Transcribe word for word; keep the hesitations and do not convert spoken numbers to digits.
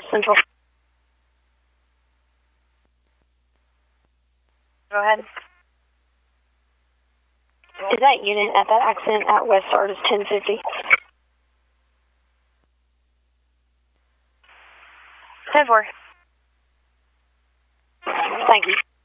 Central. Go ahead. Is that unit at that accident at West Sardis ten fifty? ten four. Thank you.